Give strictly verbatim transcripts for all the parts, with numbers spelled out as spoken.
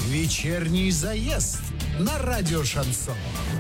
Вечерний заезд на радио Шансон.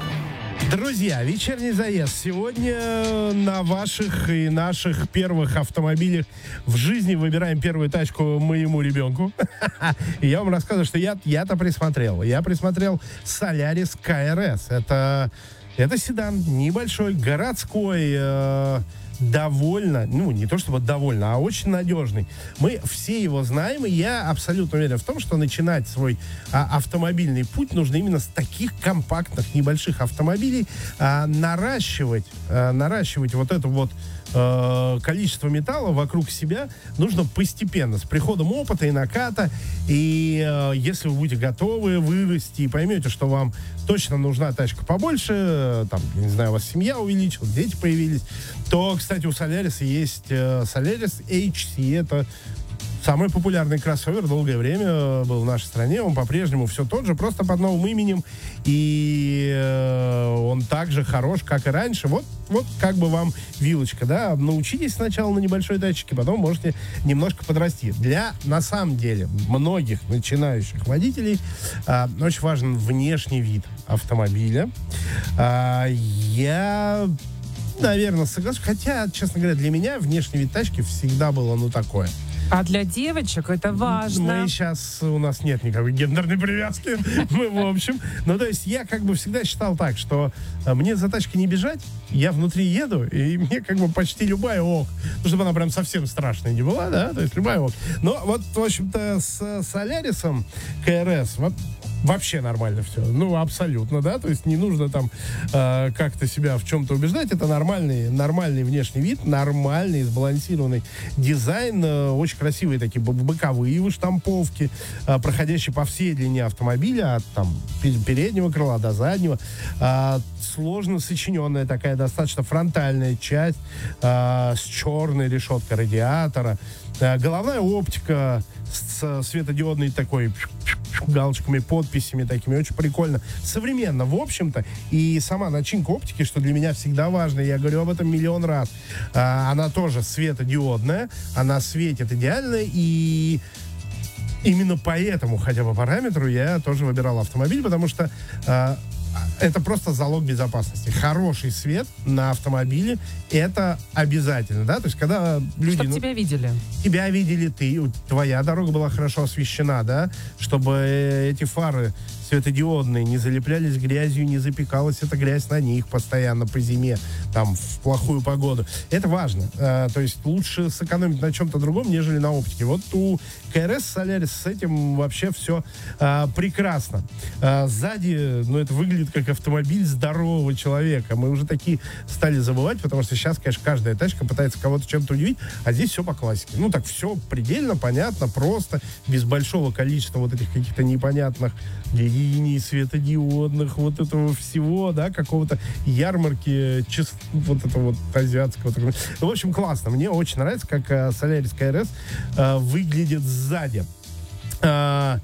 Друзья, вечерний заезд. Сегодня на ваших и наших первых автомобилях в жизни выбираем первую тачку моему ребенку. И я вам рассказываю, что я, я-то присмотрел. Я присмотрел Solaris кей ар эс. Это, это седан небольшой, городской, э, довольно, ну, не то чтобы довольно, а очень надежный. Мы все его знаем, и я абсолютно уверен в том, что начинать свой а, автомобильный путь нужно именно с таких компактных, небольших автомобилей, а, наращивать, а, наращивать вот это вот а, количество металла вокруг себя нужно постепенно, с приходом опыта и наката, и а, если вы будете готовы вырасти и поймете, что вам точно нужна тачка побольше, там, не знаю, у вас семья увеличилась, дети появились, то, кстати, у Solaris есть э, Solaris эйч си. Это самый популярный кроссовер, долгое время был в нашей стране. Он по-прежнему все тот же, просто под новым именем. И э, он так же хорош, как и раньше. Вот, вот как бы вам вилочка, да. Научитесь сначала на небольшой тачке, потом можете немножко подрасти. Для, на самом деле, многих начинающих водителей э, очень важен внешний вид автомобиля. Э, я... Наверное, соглашусь. Хотя, честно говоря, для меня внешний вид тачки всегда было, ну, такое. А для девочек это важно. Мы сейчас, у нас нет никакой гендерной привязки. Мы, в общем. Ну, то есть, я как бы всегда считал так, что мне за тачкой не бежать, я внутри еду, и мне как бы почти любая ок. Ну, чтобы она прям совсем страшная не была, да, то есть любая ок. Но вот, в общем-то, с Solaris кей ар эс вот, вообще нормально все. Ну, абсолютно, да. То есть не нужно там э, как-то себя в чем-то убеждать. Это нормальный, нормальный внешний вид, нормальный, сбалансированный дизайн. Э, очень красивые такие боковые выштамповки, э, проходящие по всей длине автомобиля, от там переднего крыла до заднего. Э, сложно сочиненная такая достаточно фронтальная часть э, с черной решеткой радиатора. Э, головная оптика с светодиодной такой галочками, подписями такими, очень прикольно. Современно, в общем-то, и сама начинка оптики, что для меня всегда важно, я говорю об этом миллион раз, а, она тоже светодиодная, она светит идеально, и именно по этому хотя бы параметру я тоже выбирал автомобиль, потому что а, это просто залог безопасности. Хороший свет на автомобиле — это обязательно, да? То есть, когда люди... Чтобы ну, тебя видели. Тебя видели, ты, твоя дорога была хорошо освещена, да? Чтобы эти фары светодиодные не залеплялись грязью, не запекалась эта грязь на них постоянно по зиме, там, в плохую погоду. Это важно. А, то есть лучше сэкономить на чем-то другом, нежели на оптике. Вот у кей ар эс Solaris с этим вообще все а, прекрасно. А, сзади, ну, это выглядит как автомобиль здорового человека. Мы уже такие стали забывать, потому что сейчас, конечно, каждая тачка пытается кого-то чем-то удивить, а здесь все по классике. Ну, так все предельно понятно, просто, без большого количества вот этих каких-то непонятных линий светодиодных, вот этого всего, да, какого-то ярмарки, чис... вот этого вот азиатского. Ну, в общем, классно. Мне очень нравится, как uh, Solaris кей ар эс uh, выглядит сзади. Uh,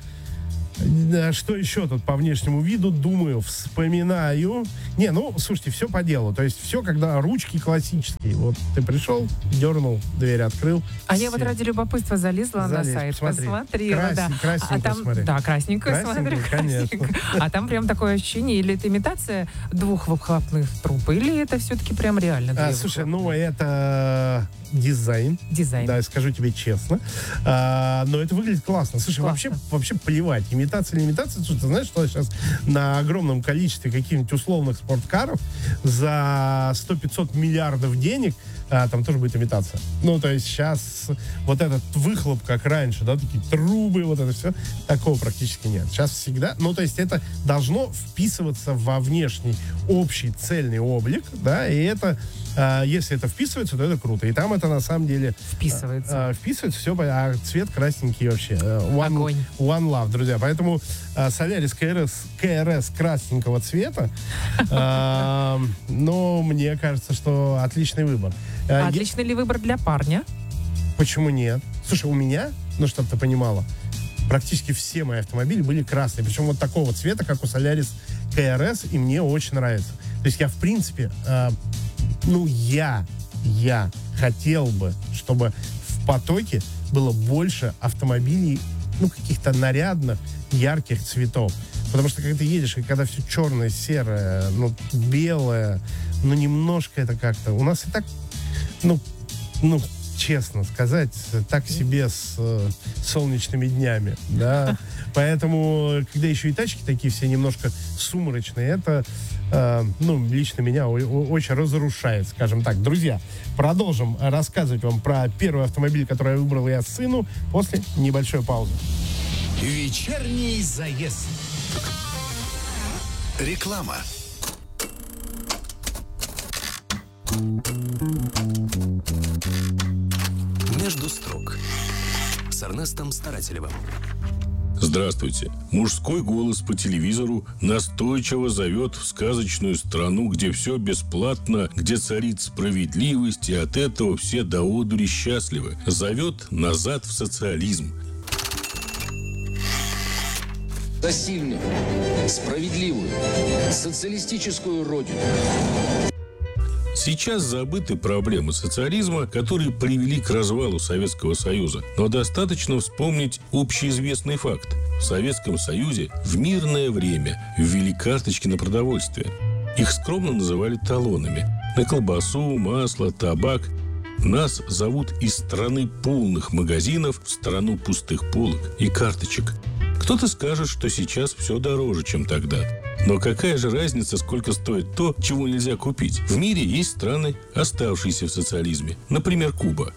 Что еще тут по внешнему виду? Думаю, вспоминаю. Не, ну, слушайте, все по делу. То есть все, когда ручки классические. Вот ты пришел, дернул, дверь открыл. А все. я вот ради любопытства залезла Залез, на сайт, посмотри. посмотрела. Крас... Да. Красненько, а там, смотри. Да, красненько, Красненько, смотри, красненько. А там прям такое ощущение, или это имитация двух выхлопных труб, или это все-таки прям реально две А, слушай, ну это дизайн. Дизайн. Да, скажу тебе честно. А, но это выглядит классно. Слушай, классно. вообще, вообще плевать. Имитация или имитация. Слушай, ты знаешь, что сейчас на огромном количестве каких-нибудь условных спорткаров за сто-пятьсот миллиардов денег а, там тоже будет имитация. Ну, то есть сейчас вот этот выхлоп, как раньше, да, такие трубы, вот это все, такого практически нет. Сейчас всегда, ну, то есть это должно вписываться во внешний общий цельный облик, да, и это, а, если это вписывается, то это круто. И там это на самом деле вписывается. А, вписывается все, а цвет красненький вообще. One, Огонь. One love, друзья. Поэтому а, Solaris кей ар эс, кей ар эс красненького цвета, а, но мне кажется, что отличный выбор. А отличный ли выбор для парня? Почему нет? Слушай, у меня, ну, чтобы ты понимала, практически все мои автомобили были красные. Причем вот такого цвета, как у Solaris кей ар эс, и мне очень нравится. То есть я, в принципе, э, ну, я, я хотел бы, чтобы в потоке было больше автомобилей, ну, каких-то нарядных, ярких цветов. Потому что когда ты едешь, и когда все черное, серое, ну, белое, ну, немножко это как-то... У нас и так, ну, ну, честно сказать, так себе с э, солнечными днями, да. Поэтому, когда еще и тачки такие все немножко сумрачные, это, э, ну, лично меня о- о- очень разрушает, скажем так. Друзья, продолжим рассказывать вам про первый автомобиль, который я выбрал я сыну, после небольшой паузы. Вечерний заезд. Реклама. Между строк с Эрнестом Старателевым. Здравствуйте. Мужской голос по телевизору настойчиво зовет в сказочную страну, где все бесплатно, где царит справедливость, и от этого все до одури счастливы. Зовет назад в социализм. За сильную, справедливую, социалистическую родину. Сейчас забыты проблемы социализма, которые привели к развалу Советского Союза. Но достаточно вспомнить общеизвестный факт. В Советском Союзе в мирное время ввели карточки на продовольствие. Их скромно называли талонами. На колбасу, масло, табак. Нас зовут из страны полных магазинов в страну пустых полок и карточек. Кто-то скажет, что сейчас все дороже, чем тогда. Но какая же разница, сколько стоит то, чего нельзя купить? В мире есть страны, оставшиеся в социализме. Например, Куба.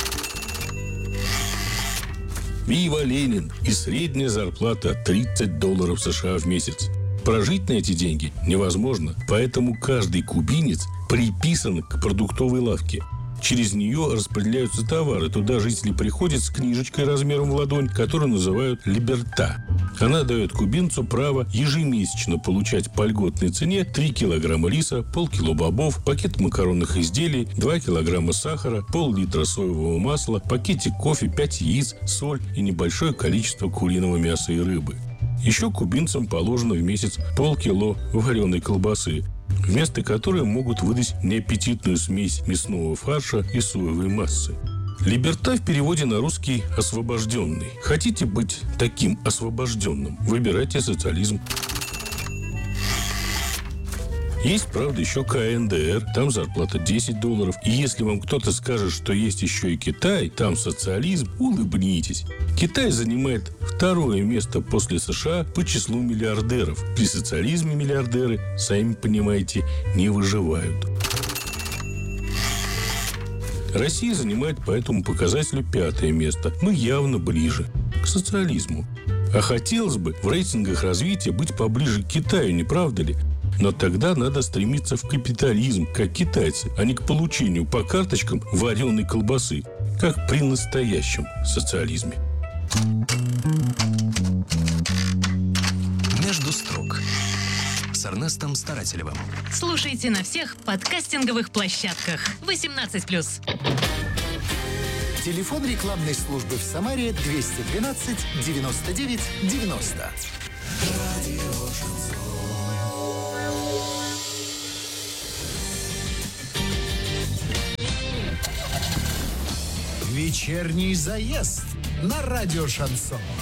Вива Ленин и средняя зарплата тридцать долларов США в месяц. Прожить на эти деньги невозможно, поэтому каждый кубинец приписан к продуктовой лавке. Через нее распределяются товары. Туда жители приходят с книжечкой размером в ладонь, которую называют «Либерта». Она дает кубинцу право ежемесячно получать по льготной цене три килограмма риса, полкило бобов, пакет макаронных изделий, два килограмма сахара, пол-литра соевого масла, пакетик кофе, пять яиц, соль и небольшое количество куриного мяса и рыбы. Еще кубинцам положено в месяц полкило вареной колбасы, вместо которой могут выдать неаппетитную смесь мясного фарша и соевой массы. Либерта в переводе на русский «освобожденный». Хотите быть таким освобожденным? Выбирайте социализм. Есть, правда, еще ка эн дэ эр, там зарплата десять долларов. И если вам кто-то скажет, что есть еще и Китай, там социализм, улыбнитесь. Китай занимает второе место после США по числу миллиардеров. При социализме миллиардеры, сами понимаете, не выживают. Россия занимает по этому показателю пятое место, но явно ближе к социализму. А хотелось бы в рейтингах развития быть поближе к Китаю, не правда ли? Но тогда надо стремиться в капитализм, как китайцы, а не к получению по карточкам вареной колбасы, как при настоящем социализме. Между строк с Эрнестом Старателевым. Слушайте на всех подкастинговых площадках. восемнадцать плюс. Телефон рекламной службы в Самаре двести двенадцать девяносто девять девяносто. Вечерний заезд на радио Шансон.